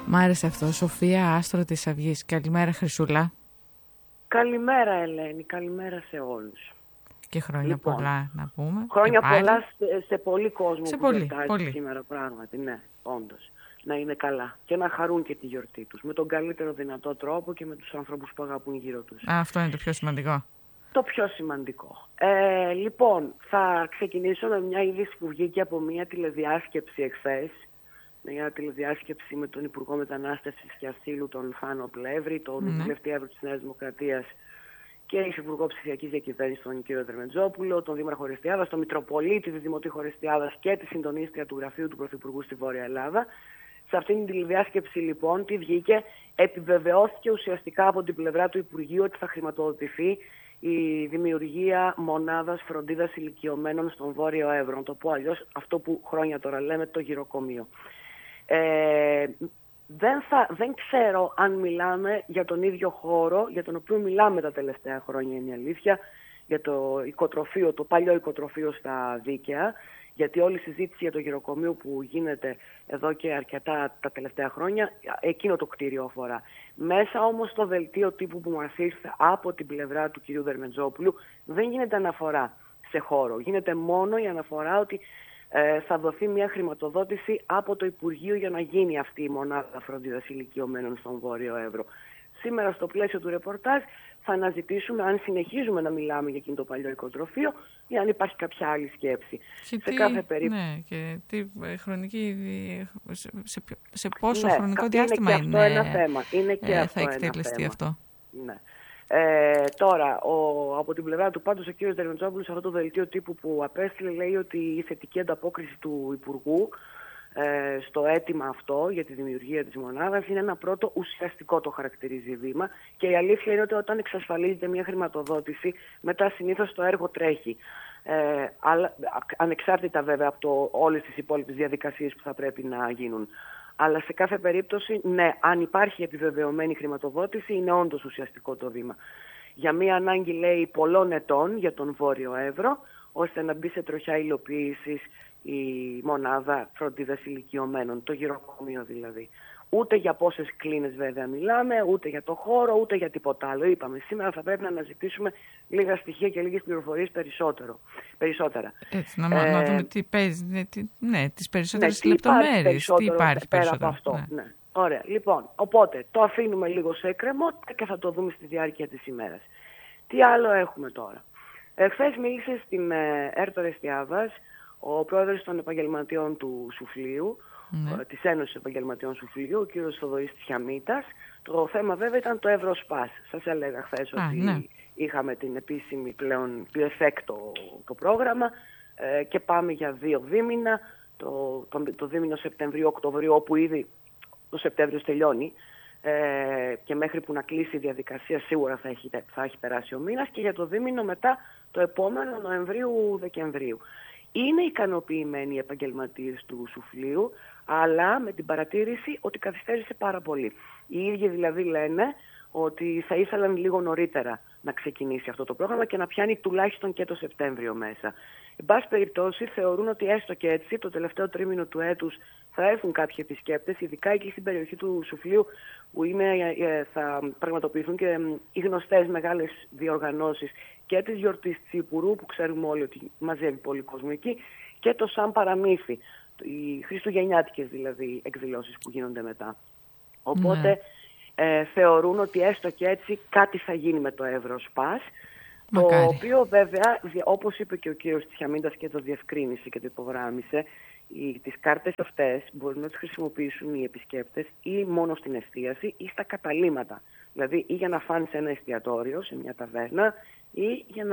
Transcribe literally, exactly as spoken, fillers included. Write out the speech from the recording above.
Μ' άρεσε αυτό. Σοφία Άστρο της Αυγής. Καλημέρα, Χρυσούλα. Καλημέρα, Ελένη. Καλημέρα σε όλους. Και χρόνια λοιπόν, πολλά να πούμε. Χρόνια πολλά σε, σε πολύ κόσμο σε που πολύ, γιορτάζει πολύ. σήμερα πράγματι. Ναι, όντως. Να είναι καλά και να χαρούν και τη γιορτή τους με τον καλύτερο δυνατό τρόπο και με τους ανθρώπους που αγαπούν γύρω τους. Α, αυτό είναι το πιο σημαντικό. Το πιο σημαντικό. Ε, λοιπόν, θα ξεκινήσω με μια είδηση που βγήκε από μια τηλεδιάσκεψη εχθές. Μια τηλεδιάσκεψη με τον Υπουργό Μετανάστευσης και Ασύλου, τον Θάνο Πλεύρη, τον ναι. Βουλευτή Εύρου της Νέας Δημοκρατίας και Υφυπουργό Ψηφιακής Διακυβέρνησης, τον κύριο Δερμετζόπουλο, τον Δήμαρχο Ορεστιάδας, τον Μητροπολίτη της Δημοτήχου Ορεστιάδας και τη συντονίστρια του Γραφείου του Πρωθυπουργού στη Βόρεια Ελλάδα. Σε αυτήν την τηλεδιάσκεψη, λοιπόν, τι βγήκε, επιβεβαιώθηκε ουσιαστικά από την πλευρά του Υπουργείου ότι θα χρηματοδοτηθεί η δημιουργία μονάδας φροντίδας ηλικιωμένων στον Βόρειο Εύρο. Να το πω αλλιώς, αυτό που χρόνια τώρα λέμε το γυροκομείο. Ε, δεν, θα, δεν ξέρω αν μιλάμε για τον ίδιο χώρο για τον οποίο μιλάμε τα τελευταία χρόνια, είναι η αλήθεια, για το οικοτροφείο, το παλιό οικοτροφείο στα Δίκαια, γιατί όλη η συζήτηση για το γυροκομείο που γίνεται εδώ και αρκετά τα τελευταία χρόνια, εκείνο το κτίριο αφορά. Μέσα όμως στο δελτίο τύπου που μας ήρθε από την πλευρά του κυρίου Δερμετζόπουλου δεν γίνεται αναφορά σε χώρο. Γίνεται μόνο η αναφορά ότι ε, θα δοθεί μια χρηματοδότηση από το Υπουργείο για να γίνει αυτή η μονάδα φροντίδας ηλικιωμένων στον Βόρειο Εύρο. Σήμερα στο πλαίσιο του ρεπορτάζ θα αναζητήσουμε αν συνεχίζουμε να μιλάμε για εκείνο το παλιό οικοτροφείο ή αν υπάρχει κάποια άλλη σκέψη. Και σε τι, κάθε περίπτωση. Ναι, και τι χρονική, σε, σε, σε πόσο ναι, χρονικό διάστημα είναι, και αυτό είναι, ένα θέμα. Είναι και ε, αυτό θα εκτελεστεί ένα θέμα. αυτό. Ναι. Ε, τώρα, ο, από την πλευρά του πάντως ο κ. Δερμετζόπουλος σε αυτό το δελτίο τύπου που απέστειλε λέει ότι η θετική ανταπόκριση του Υπουργού ε, στο αίτημα αυτό για τη δημιουργία της μονάδας είναι ένα πρώτο ουσιαστικό, το χαρακτηρίζει βήμα, και η αλήθεια είναι ότι όταν εξασφαλίζεται μια χρηματοδότηση μετά συνήθως το έργο τρέχει. Ε, αλλά, ανεξάρτητα βέβαια από το, όλες τις υπόλοιπες διαδικασίες που θα πρέπει να γίνουν. Αλλά σε κάθε περίπτωση, ναι, αν υπάρχει επιβεβαιωμένη χρηματοδότηση, είναι όντως ουσιαστικό το βήμα. Για μία ανάγκη, λέει, πολλών ετών για τον Βόρειο Εύρο, ώστε να μπει σε τροχιά υλοποίησης η μονάδα φροντίδας ηλικιωμένων, το γυροκομείο δηλαδή. Ούτε για πόσες κλίνες βέβαια μιλάμε, ούτε για το χώρο, ούτε για τίποτα άλλο. Είπαμε, σήμερα θα πρέπει να αναζητήσουμε λίγα στοιχεία και λίγες πληροφορίες περισσότερο, περισσότερα. Έτσι, να, ε, να δούμε τι παίζει, τι, ναι, τις περισσότερες ναι, λεπτομέρειες, τι υπάρχει πέρα περισσότερο. Από αυτό. Ναι. Ναι. Ωραία, λοιπόν, οπότε το αφήνουμε λίγο σε εκκρεμότητα και θα το δούμε στη διάρκεια της ημέρας. Τι άλλο έχουμε τώρα. Εχθές μίλησε στην ΕΡΤ Ορεστιάδας ο πρόεδρος των επαγγελματιών του Σουφλίου, ναι. της Ένωσης Επαγγελματιών Σουφλίου, ο κύριος Θοδωρής Τσιαμίτας. Το θέμα βέβαια ήταν το Ευρωσπάς. Σας έλεγα χθες Α, ότι ναι. είχαμε την επίσημη πλέον πλεφέκτο το πρόγραμμα ε, και πάμε για δύο δίμηνα, το, το, το δίμηνο Σεπτεμβρίου-Οκτωβρίου, όπου ήδη το Σεπτέμβριο τελειώνει ε, και μέχρι που να κλείσει η διαδικασία σίγουρα θα έχει, θα έχει περάσει ο μήνας, και για το δίμηνο μετά το επόμενο Νοεμβρίου-Δεκεμβρίου. Είναι ικανοποιημένοι οι επαγγελματίες του Σουφλίου, αλλά με την παρατήρηση ότι καθυστέρησε πάρα πολύ. Οι ίδιοι δηλαδή λένε ότι θα ήθελαν λίγο νωρίτερα να ξεκινήσει αυτό το πρόγραμμα και να πιάνει τουλάχιστον και το Σεπτέμβριο μέσα. Εν πάση περιπτώσει, θεωρούν ότι έστω και έτσι το τελευταίο τρίμηνο του έτους θα έρθουν κάποιοι επισκέπτες, ειδικά εκεί στην περιοχή του Σουφλίου, που είναι, θα πραγματοποιηθούν και οι γνωστές μεγάλες διοργανώσεις και της γιορτής Τσίπουρου, που ξέρουμε όλοι ότι μαζεύει πολύ κόσμο εκεί, και το Σαν Παραμύθι, οι χριστουγεννιάτικες δηλαδή εκδηλώσεις που γίνονται μετά. Οπότε ναι. ε, θεωρούν ότι έστω και έτσι κάτι θα γίνει με το Ευρωσπάς, το οποίο βέβαια, όπως είπε και ο κύριος Τσιαμίτας και το διευκρίνησε και το υπογράμμισε, οι, τις κάρτες αυτές μπορούν να τις χρησιμοποιήσουν οι επισκέπτες ή μόνο στην εστίαση ή στα καταλύματα. Δηλαδή ή για να φάνε σε ένα εστιατόριο, σε μια ταβέρνα, ή για να